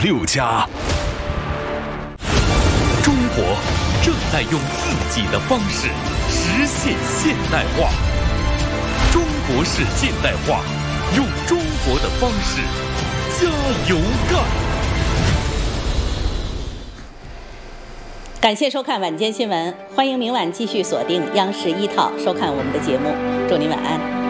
6家。中国正在用自己的方式实现现代化。中国式现代化，用中国的方式加油干！ 感谢收看晚间新闻，欢迎明晚继续锁定央视1套收看我们的节目，祝您晚安。